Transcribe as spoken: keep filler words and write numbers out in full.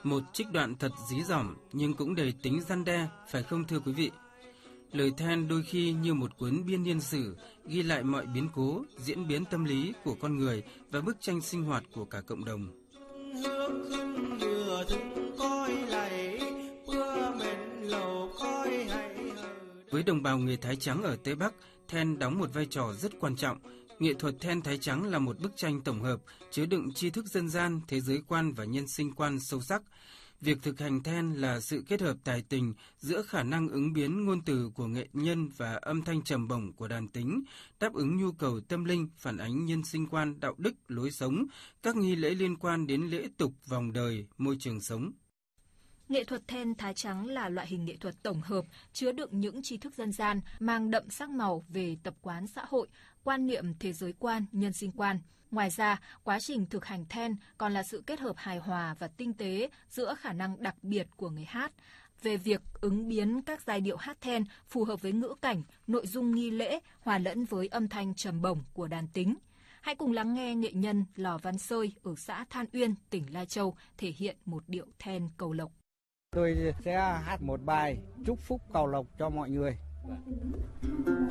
Một trích đoạn thật dí dỏm nhưng cũng đầy tính răn đe, phải không thưa quý vị? Lời then đôi khi như một cuốn biên niên sử, ghi lại mọi biến cố, diễn biến tâm lý của con người và bức tranh sinh hoạt của cả cộng đồng. Với đồng bào người Thái Trắng ở Tây Bắc, then đóng một vai trò rất quan trọng. Nghệ thuật then Thái Trắng là một bức tranh tổng hợp, chứa đựng tri thức dân gian, thế giới quan và nhân sinh quan sâu sắc. Việc thực hành then là sự kết hợp tài tình giữa khả năng ứng biến ngôn từ của nghệ nhân và âm thanh trầm bổng của đàn tính, đáp ứng nhu cầu tâm linh, phản ánh nhân sinh quan, đạo đức, lối sống, các nghi lễ liên quan đến lễ tục, vòng đời, môi trường sống. Nghệ thuật then Thái Trắng là loại hình nghệ thuật tổng hợp, chứa đựng những tri thức dân gian, mang đậm sắc màu về tập quán xã hội, quan niệm thế giới quan, nhân sinh quan. Ngoài ra, quá trình thực hành then còn là sự kết hợp hài hòa và tinh tế giữa khả năng đặc biệt của người hát, về việc ứng biến các giai điệu hát then phù hợp với ngữ cảnh, nội dung nghi lễ, hòa lẫn với âm thanh trầm bổng của đàn tính. Hãy cùng lắng nghe nghệ nhân Lò Văn Sơi ở xã Than Uyên, tỉnh Lai Châu thể hiện một điệu then cầu lộc. Tôi sẽ hát một bài chúc phúc cầu lộc cho mọi người.